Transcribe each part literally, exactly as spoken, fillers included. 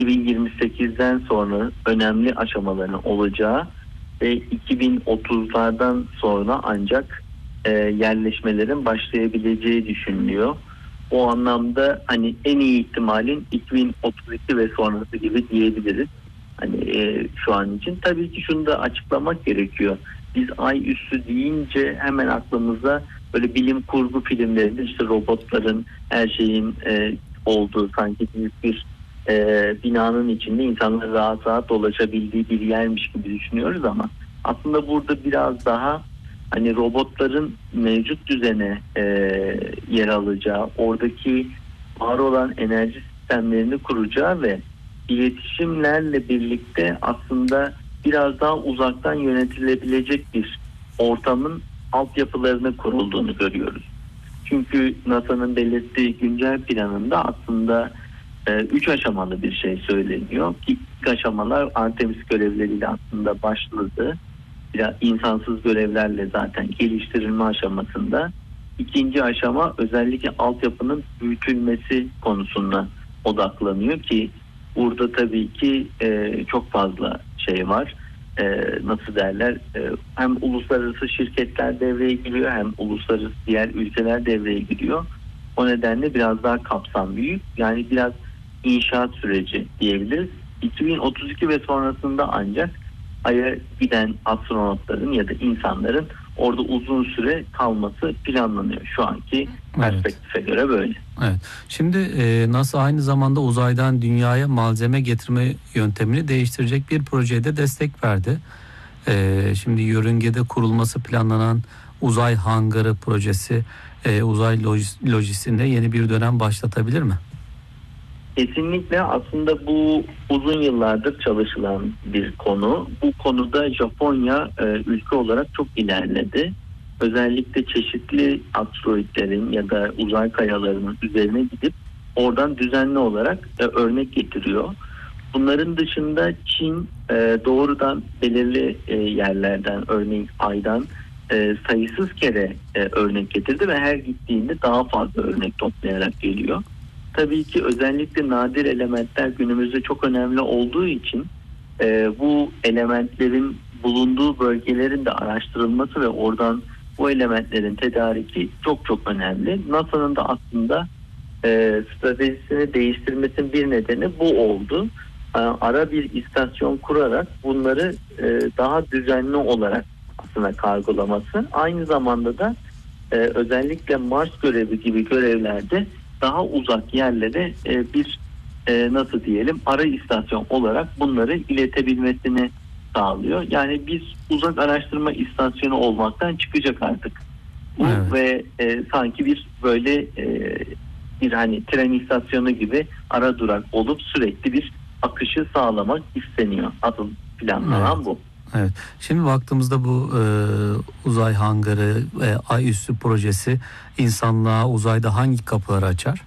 iki bin yirmi sekizden sonra önemli aşamaların olacağı ve iki bin otuzlardan sonra ancak e, yerleşmelerin başlayabileceği düşünülüyor. O anlamda hani en iyi ihtimalin iki bin otuz iki ve sonrası gibi diyebiliriz. Hani e, şu an için tabii ki şunu da açıklamak gerekiyor. Biz ay üssü deyince hemen aklımıza böyle bilim kurgu filmlerinde işte robotların, her şeyin e, olduğu, sanki büyük bir e, binanın içinde insanların rahat rahat dolaşabildiği bir yermiş gibi düşünüyoruz ama aslında burada biraz daha hani robotların mevcut düzene e, yer alacağı, oradaki var olan enerji sistemlerini kuracağı ve iletişimlerle birlikte aslında biraz daha uzaktan yönetilebilecek bir ortamın altyapılarını kurulduğunu görüyoruz. Çünkü NASA'nın belirttiği güncel planında aslında e, üç aşamalı bir şey söyleniyor. İlk aşamalar Artemis görevleriyle aslında başladı. Biraz insansız görevlerle zaten geliştirilme aşamasında. İkinci aşama özellikle altyapının büyütülmesi konusuna odaklanıyor ki burada tabii ki e, çok fazla şey var. E, nasıl derler? E, hem uluslararası şirketler devreye giriyor, hem uluslararası diğer ülkeler devreye giriyor. O nedenle biraz daha kapsam büyük. Yani biraz inşaat süreci diyebiliriz. iki bin otuz iki ve sonrasında ancak Ay'a giden astronotların ya da insanların orada uzun süre kalması planlanıyor. Şu anki perspektife evet. göre böyle. Evet. Şimdi e, NASA aynı zamanda uzaydan dünyaya malzeme getirme yöntemini değiştirecek bir projeye de destek verdi. E, şimdi yörüngede kurulması planlanan uzay hangarı projesi e, uzay lojis- lojistiğinde yeni bir dönem başlatabilir mi? Kesinlikle, aslında bu uzun yıllardır çalışılan bir konu. Bu konuda Japonya e, ülke olarak çok ilerledi. Özellikle çeşitli asteroidlerin ya da uzay kayalarının üzerine gidip oradan düzenli olarak e, örnek getiriyor. Bunların dışında Çin e, doğrudan belirli e, yerlerden, örneğin Ay'dan e, sayısız kere e, örnek getirdi ve her gittiğinde daha fazla örnek toplayarak geliyor. Tabii ki özellikle nadir elementler günümüzde çok önemli olduğu için e, bu elementlerin bulunduğu bölgelerin de araştırılması ve oradan bu elementlerin tedariki çok çok önemli. NASA'nın da aslında e, stratejisini değiştirmesinin bir nedeni bu oldu. E, ara bir istasyon kurarak bunları e, daha düzenli olarak aslında kargolaması. Aynı zamanda da e, özellikle Mars görevi gibi görevlerde daha uzak yerlere e, bir e, nasıl diyelim ara istasyon olarak bunları iletebilmesini sağlıyor. Yani biz uzak araştırma istasyonu olmaktan çıkacak artık. Bu evet. ve e, sanki bir böyle e, bir hani tren istasyonu gibi ara durak olup sürekli bir akışı sağlamak isteniyor. Asıl planlanan evet. bu. Evet. Şimdi baktığımızda bu e, uzay hangarı ve ay üssü projesi insanlığa uzayda hangi kapıları açar?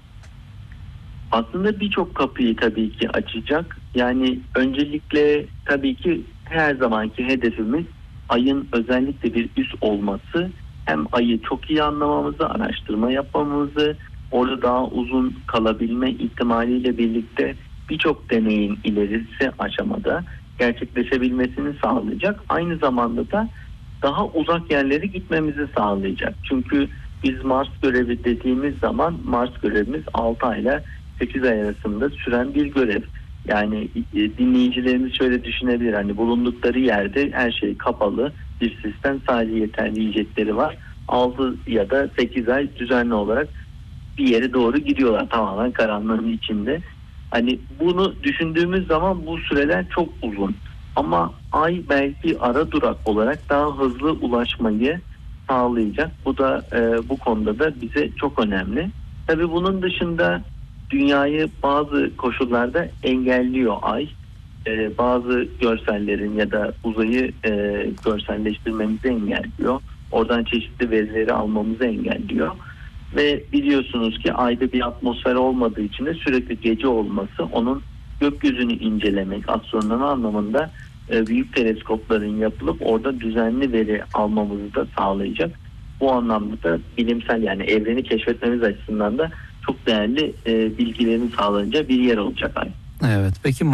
Aslında birçok kapıyı tabii ki açacak. Yani öncelikle tabii ki her zamanki hedefimiz Ay'ın özellikle bir üs olması. Hem Ay'ı çok iyi anlamamızı, araştırma yapmamızı, orada daha uzun kalabilme ihtimaliyle birlikte birçok deneyin ilerisi aşamada gerçekleşebilmesini sağlayacak. Aynı zamanda da daha uzak yerlere gitmemizi sağlayacak. Çünkü biz Mars görevi dediğimiz zaman Mars görevimiz altı ayla sekiz ay arasında süren bir görev. Yani dinleyicilerimiz şöyle düşünebilir, hani bulundukları yerde her şey kapalı bir sistem, sadece yeterli yiyecekleri var. altı ya da sekiz ay düzenli olarak bir yere doğru gidiyorlar tamamen karanlığın içinde. Hani bunu düşündüğümüz zaman bu süreler çok uzun. Ama Ay belki ara durak olarak daha hızlı ulaşmayı sağlayacak. Bu da e, bu konuda da bize çok önemli. Tabii bunun dışında dünyayı bazı koşullarda engelliyor Ay. Ee, bazı görsellerin ya da uzayı e, görselleştirmemizi engelliyor. Oradan çeşitli verileri almamızı engelliyor. Ve biliyorsunuz ki Ay'da bir atmosfer olmadığı için de sürekli gece olması onun gökyüzünü incelemek, astronomi anlamında e, büyük teleskopların yapılıp orada düzenli veri almamızı da sağlayacak. Bu anlamda da bilimsel, yani evreni keşfetmemiz açısından da çok değerli e, bilgilerin sağlanacağı bir yer olacak Ay. Evet. Peki